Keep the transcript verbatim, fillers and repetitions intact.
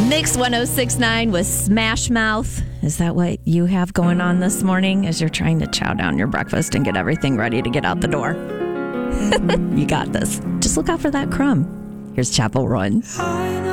Mix one oh six point nine with Smash Mouth. Is that what you have going on this morning as you're trying to chow down your breakfast and get everything ready to get out the door? You got this. Just look out for that crumb. Here's Chapel Run.